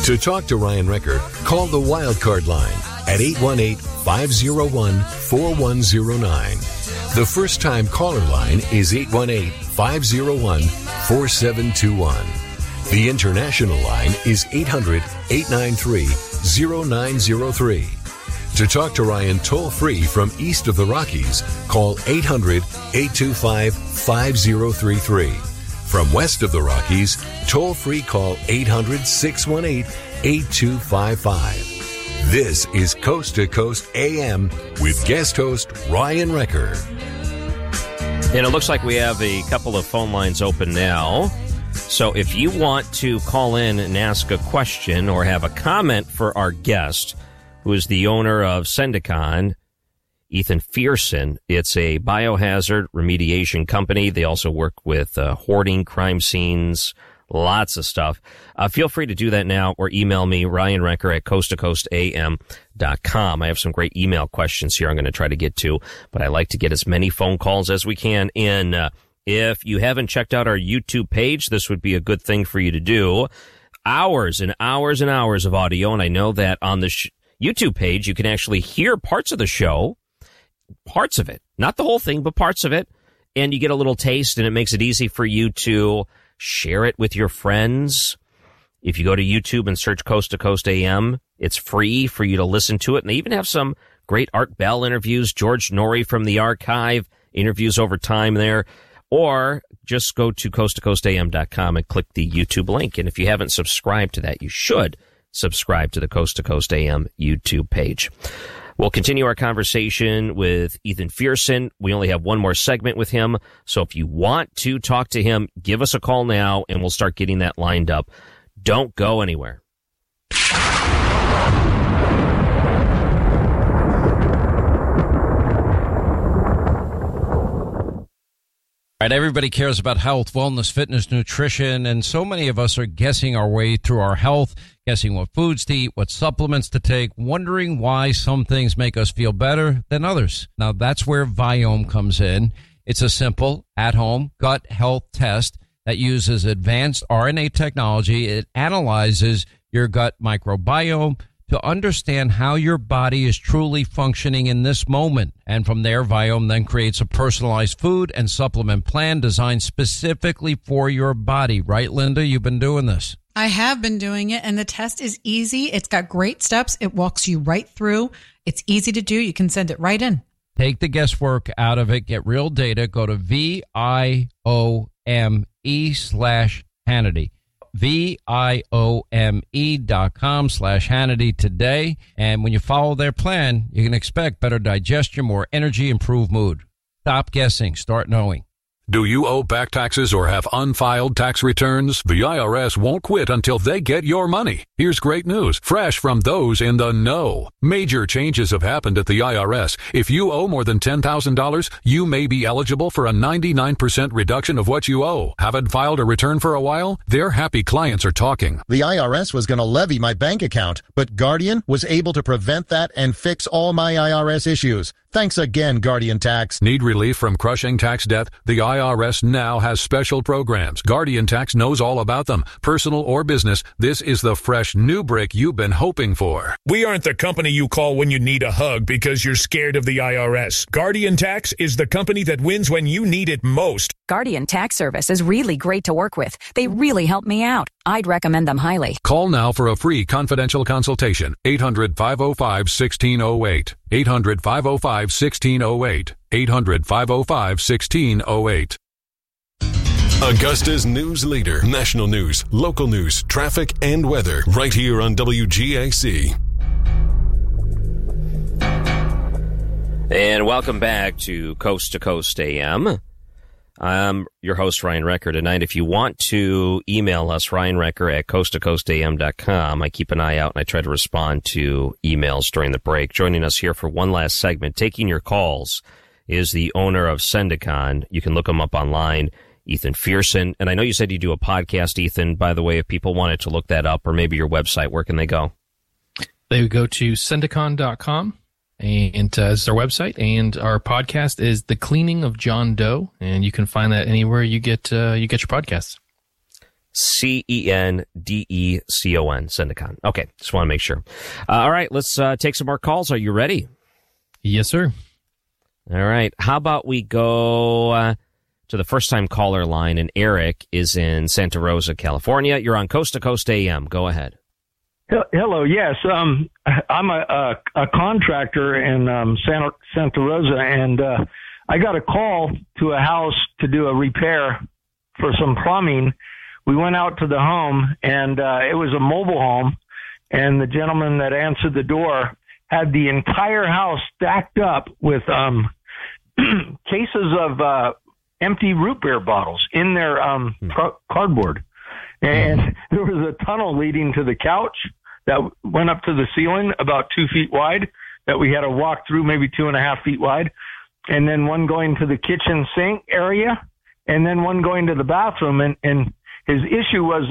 To talk to Ryan Recker, call the Wildcard line at 818-501-4109. The first-time caller line is 818-501-4721. The international line is 800-893-0903. To talk to Ryan toll-free from east of the Rockies, call 800-825-5033. From west of the Rockies, toll-free call 800-618-8255. This is Coast to Coast AM with guest host Ryan Recker. And it looks like we have a couple of phone lines open now. So if you want to call in and ask a question or have a comment for our guest, who is the owner of Sendicon, Ethan Fearson, it's a biohazard remediation company. They also work with hoarding, crime scenes, lots of stuff. Feel free to do that now or email me, Ryan Recker at coasttocoastam.com. I have some great email questions here I'm going to try to get to, but I like to get as many phone calls as we can in. If you haven't checked out our YouTube page, this would be a good thing for you to do. Hours and hours and hours of audio, and I know that on the YouTube page you can actually hear parts of the show. Parts of it, not the whole thing, but parts of it. And you get a little taste, and it makes it easy for you to share it with your friends. If you go to YouTube and search Coast to Coast AM, it's free for you to listen to it. And they even have some great Art Bell interviews, George Norrie from the archive, interviews over time there. Or just go to coasttocoastam.com and click the YouTube link. And if you haven't subscribed to that, you should subscribe to the Coast to Coast AM YouTube page. We'll continue our conversation with Ethan Fearson. We only have one more segment with him. So if you want to talk to him, give us a call now and we'll start getting that lined up. Don't go anywhere. All right, everybody cares about health, wellness, fitness, nutrition, and so many of us are guessing our way through our health, guessing what foods to eat, what supplements to take, wondering why some things make us feel better than others. Now, that's where Viome comes in. It's a simple, at-home gut health test that uses advanced RNA technology. It analyzes your gut microbiome to understand how your body is truly functioning in this moment. And from there, Viome then creates a personalized food and supplement plan designed specifically for your body. Right, Linda? You've been doing this. I have been doing it, and the test is easy. It's got great steps. It walks you right through. It's easy to do. You can send it right in. Take the guesswork out of it. Get real data. Go to VIOME/Hannity. VIOME.com/Hannity today. And when you follow their plan, you can expect better digestion, more energy, improved mood. Stop guessing. Start knowing. Do you owe back taxes or have unfiled tax returns? The IRS won't quit until they get your money. Here's great news, fresh from those in the know. Major changes have happened at the IRS. If you owe more than $10,000, you may be eligible for a 99% reduction of what you owe. Haven't filed a return for a while? Their happy clients are talking. The IRS was going to levy my bank account, but Guardian was able to prevent that and fix all my IRS issues. Thanks again, Guardian Tax. Need relief from crushing tax debt? The IRS now has special programs. Guardian Tax knows all about them. Personal or business, this is the fresh new brick you've been hoping for. We aren't the company you call when you need a hug because you're scared of the IRS. Guardian Tax is the company that wins when you need it most. Guardian Tax Service is really great to work with. They really help me out. I'd recommend them highly. Call now for a free confidential consultation. 800-505-1608. 800-505-1608. 800-505-1608. Augusta's news leader. National news, local news, traffic, and weather. Right here on WGAC. And welcome back to Coast AM. I'm your host, Ryan Recker, tonight. If you want to email us, Ryan Recker at coasttocoastam.com. I keep an eye out and I try to respond to emails during the break. Joining us here for one last segment, taking your calls, is the owner of Sendicon. You can look him up online, Ethan Fearson. And I know you said you do a podcast, Ethan. By the way, if people wanted to look that up, or maybe your website, where can they go? They would go to Sendicon.com. And it's our website, and our podcast is The Cleaning of John Doe, and you can find that anywhere you get your podcasts. Cendecon, Sendecon. Okay, just want to make sure. All right, let's take some more calls. Are you ready? Yes, sir. All right. How about we go to the first-time caller line, and Eric is in Santa Rosa, California. You're on Coast to Coast AM. Go ahead. Hello. Yes, I'm a contractor in Santa Rosa, and I got a call to a house to do a repair for some plumbing. We went out to the home, and it was a mobile home, and the gentleman that answered the door had the entire house stacked up with cases of empty root beer bottles in their cardboard. And there was a tunnel leading to the couch that went up to the ceiling about 2 feet wide that we had to walk through, maybe 2.5 feet wide. And then one going to the kitchen sink area, and then one going to the bathroom. And his issue was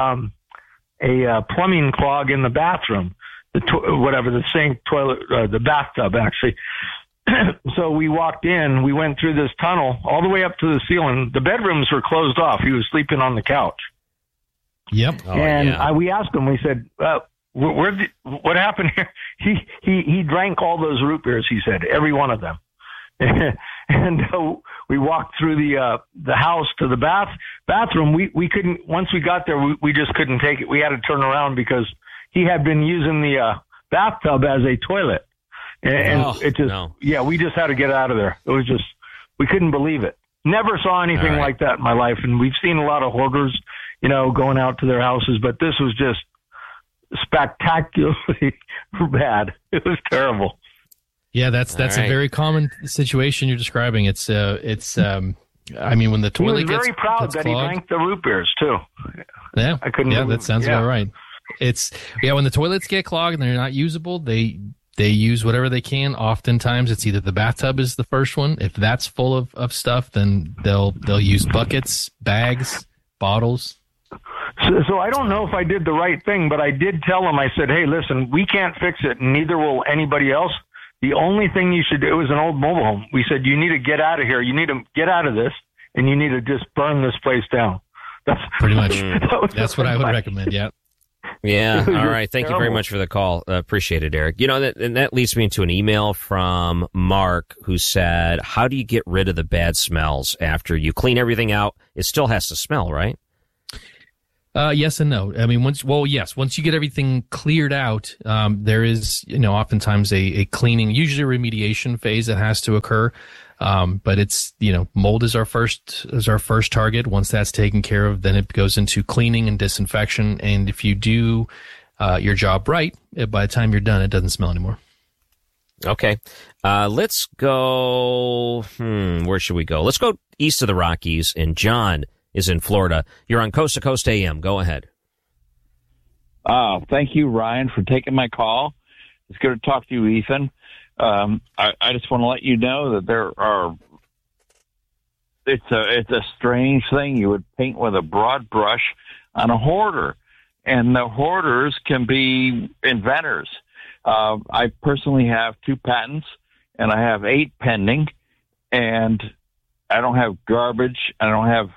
a plumbing clog in the bathroom, the sink, toilet, the bathtub, actually. So we walked in, we went through this tunnel all the way up to the ceiling. The bedrooms were closed off. He was sleeping on the couch. Yep. We asked him, we said, what happened here? He drank all those root beers, he said, every one of them. And we walked through the house to the bathroom. We couldn't, once we got there, we just couldn't take it. We had to turn around because he had been using the bathtub as a toilet. And we just had to get out of there. It was just, we couldn't believe it. Never saw anything like that in my life. And we've seen a lot of hoarders, going out to their houses, but this was just spectacularly bad. It was terrible. Yeah, that's a very common situation you're describing. When the toilet gets very proud that clogged, he drank the root beers too. Yeah, I couldn't. Yeah, that sounds about right. When the toilets get clogged and they're not usable, they use whatever they can. Oftentimes, it's either the bathtub is the first one. If that's full of stuff, then they'll use buckets, bags, bottles. So I don't know if I did the right thing, but I did tell him. I said, "Hey, listen, we can't fix it, and neither will anybody else. The only thing you should do," it was an old mobile home. We said, "You need to get out of here. You need to get out of this, and you need to just burn this place down." That's pretty much. That's what I would recommend. Yeah. Yeah. All right. Thank you very much for the call. Appreciate it, Eric. That leads me into an email from Mark who said, how do you get rid of the bad smells after you clean everything out? It still has to smell, right? Yes and no. I mean, once you get everything cleared out, there is, oftentimes a cleaning, usually a remediation phase that has to occur. But it's, mold is our first target. Once that's taken care of, then it goes into cleaning and disinfection. And if you do your job right, by the time you're done, it doesn't smell anymore. Okay. Let's go. Where should we go? Let's go east of the Rockies, and John is in Florida. You're on Coast to Coast AM. Go ahead. Thank you, Ryan, for taking my call. It's good to talk to you, Ethan. I just want to let you know that it's a strange thing. You would paint with a broad brush on a hoarder, and the hoarders can be inventors. I personally have 2 patents, and I have 8 pending, and I don't have garbage. I don't have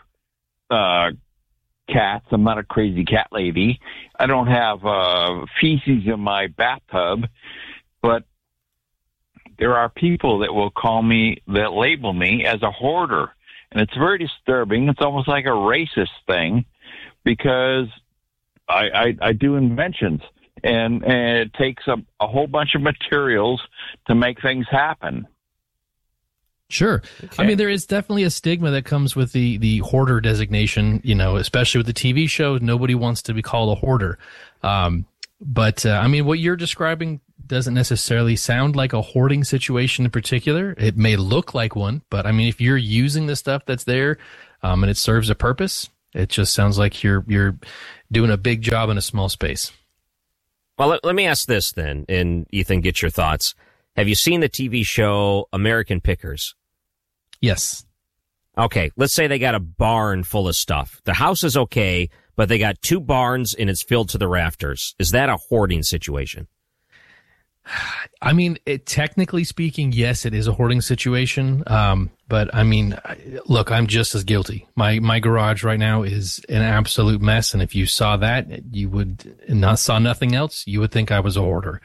cats. I'm not a crazy cat lady. I don't have feces in my bathtub, but there are people that will that label me as a hoarder. And it's very disturbing. It's almost like a racist thing because I do inventions and it takes a whole bunch of materials to make things happen. Sure. Okay. I mean, there is definitely a stigma that comes with the hoarder designation, especially with the TV show. Nobody wants to be called a hoarder. But what you're describing doesn't necessarily sound like a hoarding situation in particular. It may look like one, but if you're using the stuff that's there, and it serves a purpose, it just sounds like you're doing a big job in a small space. Well, let me ask this then, and Ethan, get your thoughts. Have you seen the TV show American Pickers? Yes. Okay, let's say they got a barn full of stuff. The house is okay, but they got 2 barns and it's filled to the rafters. Is that a hoarding situation? I mean, technically speaking, yes, it is a hoarding situation. But I mean, look, I'm just as guilty. My garage right now is an absolute mess. And if you saw that, you would saw nothing else. You would think I was a hoarder.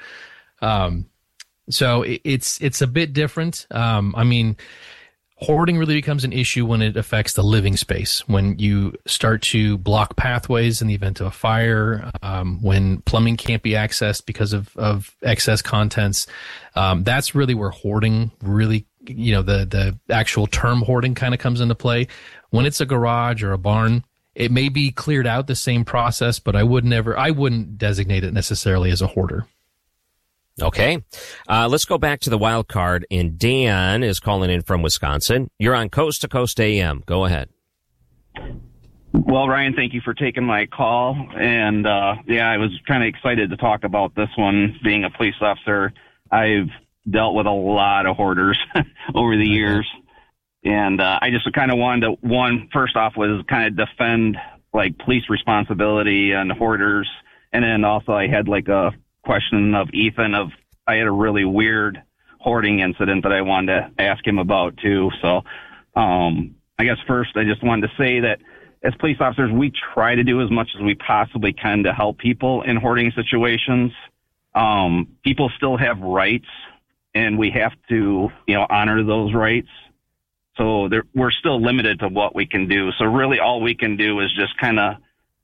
So it's a bit different. I mean, hoarding really becomes an issue when it affects the living space, when you start to block pathways in the event of a fire, when plumbing can't be accessed because of excess contents. That's really where hoarding really, the actual term hoarding kind of comes into play. When it's a garage or a barn, it may be cleared out the same process, but I wouldn't designate it necessarily as a hoarder. Okay. Let's go back to the wild card, and Dan is calling in from Wisconsin. You're on Coast to Coast AM. Go ahead. Well, Ryan, thank you for taking my call. And, I was kind of excited to talk about this one. Being a police officer, I've dealt with a lot of hoarders over the years. And I just kind of wanted to, first off, was kind of defend, like, police responsibility and hoarders. And then also I had, like, a question of Ethan I had a really weird hoarding incident that I wanted to ask him about too. So I guess first I just wanted to say that as police officers, we try to do as much as we possibly can to help people in hoarding situations. People still have rights, and we have to, honor those rights. So we're still limited to what we can do. So really all we can do is just kind of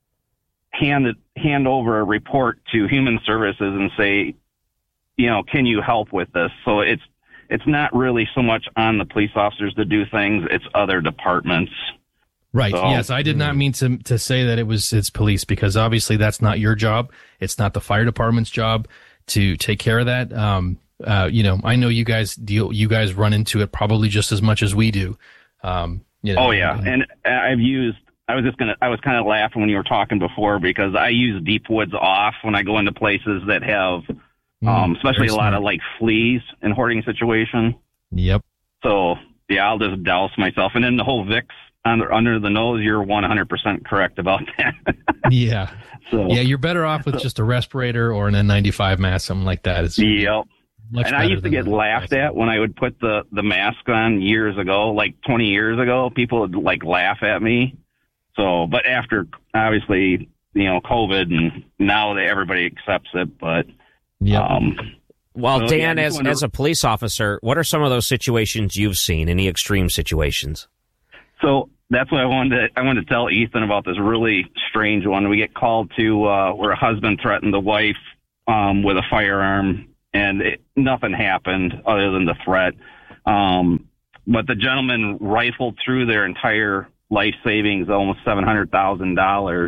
hand over a report to Human Services and say, can you help with this? So it's not really so much on the police officers to do things, it's other departments. Right. So, yes, I did not mean to say that it's police, because obviously that's not your job. It's not the fire department's job to take care of that. I know you guys run into it probably just as much as we do. Oh yeah. And I was kind of laughing when you were talking before, because I use Deep Woods Off when I go into places that have, especially a lot of like fleas in hoarding situation. Yep. So yeah, I'll just douse myself. And then the whole Vicks under the nose, you're 100% correct about that. Yeah. So yeah, you're better off with just a respirator or an N95 mask, something like that. Yep. And I used to get laughed at when I would put the mask on years ago, like 20 years ago. People would like laugh at me. So, but after obviously, COVID, and now that everybody accepts it, but, well, so, Dan, as a police officer, what are some of those situations you've seen? Any extreme situations? So that's what I wanted to tell Ethan about, this really strange one. We get called to, where a husband threatened the wife, with a firearm, and nothing happened other than the threat. But the gentleman rifled through their entire life savings, almost $700,000.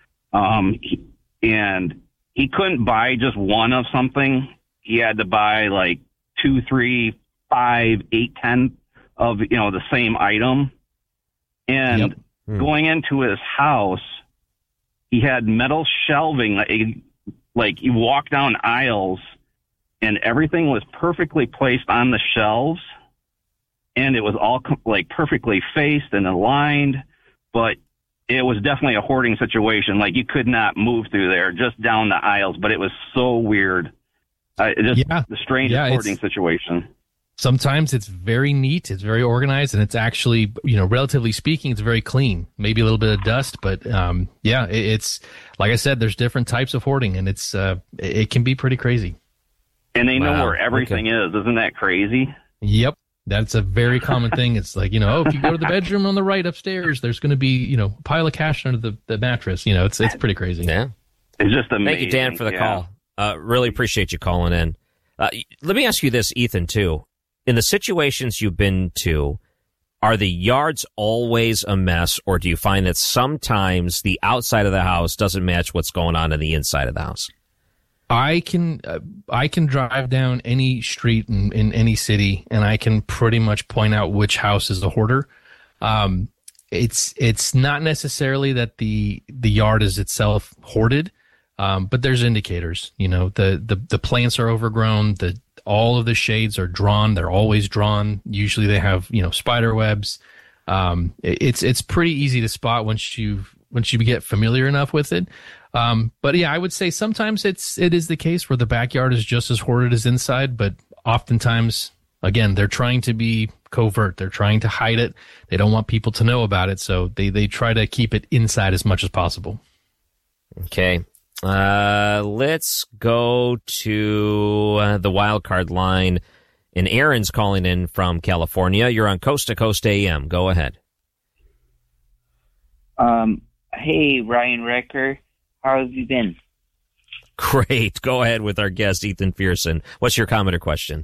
And he couldn't buy just one of something. He had to buy like 2, 3, 5, 8, 10 of, the same item. And going into his house, he had metal shelving, like you walk down aisles and everything was perfectly placed on the shelves. And it was all like perfectly faced and aligned, but it was definitely a hoarding situation. Like you could not move through there, just down the aisles, but it was so weird. The strangest hoarding situation. Sometimes it's very neat, it's very organized, and it's actually, relatively speaking, it's very clean. Maybe a little bit of dust, but it's like I said, there's different types of hoarding, and it can be pretty crazy. And they know where everything is. Isn't that crazy? Yep. That's a very common thing. It's like, if you go to the bedroom on the right upstairs, there's going to be, a pile of cash under the mattress. It's pretty crazy. Yeah. It's just amazing. Thank you, Dan, for the call. Really appreciate you calling in. Let me ask you this, Ethan, too. In the situations you've been to, are the yards always a mess, or do you find that sometimes the outside of the house doesn't match what's going on in the inside of the house? I can drive down any street in any city, and I can pretty much point out which house is a hoarder. It's not necessarily that the yard is itself hoarded, but there's indicators. The plants are overgrown. All of the shades are drawn. They're always drawn. Usually they have spider webs. It's pretty easy to spot once you get familiar enough with it. But yeah, I would say sometimes it is the case where the backyard is just as hoarded as inside, but oftentimes, again, they're trying to be covert. They're trying to hide it. They don't want people to know about it, so they try to keep it inside as much as possible. Okay. Let's go to the wild card line. And Aaron's calling in from California. You're on Coast to Coast AM. Go ahead. Hey, Ryan Wrecker. How have you been? Great. Go ahead with our guest, Ethan Pearson. What's your comment or question?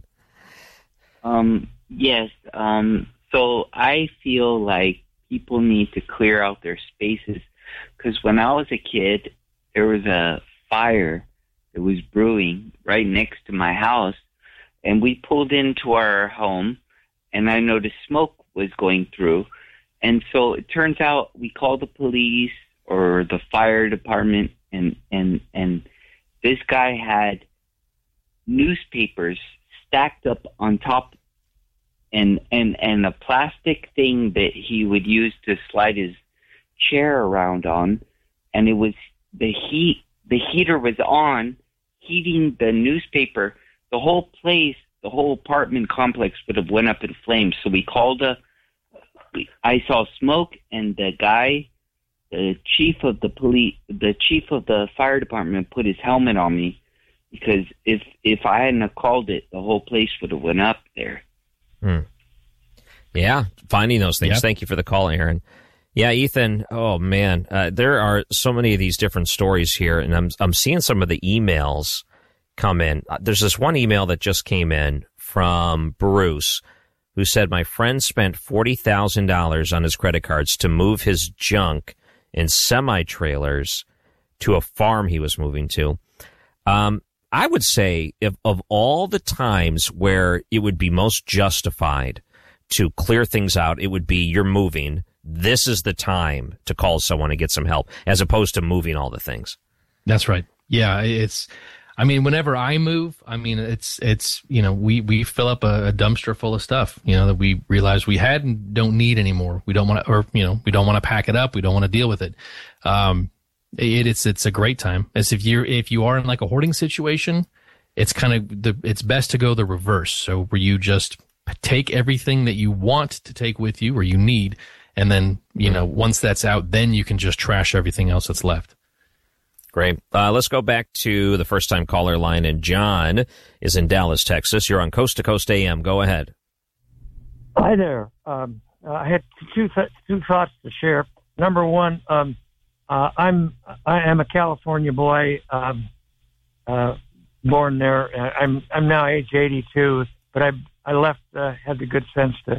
Yes. So I feel like people need to clear out their spaces, because when I was a kid, there was a fire that was brewing right next to my house, and we pulled into our home, and I noticed smoke was going through. And so it turns out we called the police or the fire department, and this guy had newspapers stacked up on top, and a plastic thing that he would use to slide his chair around on, and it was the heater was on, heating the newspaper. The whole place, the whole apartment complex would have went up in flames. So we called I saw smoke, and the guy, the chief of the fire department put his helmet on me, because if I hadn't have called it, the whole place would have went up there. Yeah, finding those things. Yep. Thank you for the call, Aaron. Yeah, Ethan. Oh man, there are so many of these different stories here, and I'm seeing some of the emails come in. There's this one email that just came in from Bruce, who said, my friend spent $40,000 on his credit cards to move his junk in semi-trailers to a farm he was moving to. I would say, if of all the times where it would be most justified to clear things out, it would be you're moving. This is the time to call someone and get some help, as opposed to moving all the things. That's right. Yeah, whenever I move, it's we fill up a dumpster full of stuff, that we realize we had and don't need anymore. We don't want to, we don't want to pack it up. We don't want to deal with it. It's a great time. As if you are in like a hoarding situation, it's kind of it's best to go the reverse. So where you just take everything that you want to take with you or you need, and then, once that's out, then you can just trash everything else that's left. Great. Let's go back to the first-time caller line, and John is in Dallas, Texas. You're on Coast to Coast AM. Go ahead. Hi there. I had two thoughts to share. Number one, I am a California boy, born there. I'm now age 82, but I left, had the good sense to